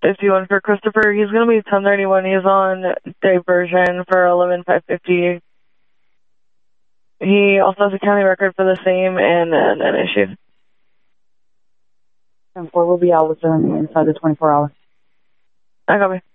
51 for Christopher. He's going to be 1031. He's on diversion for 11,550. He also has a county record for the same and an issue. 10-4 will be out within inside the 24 hours. I copy.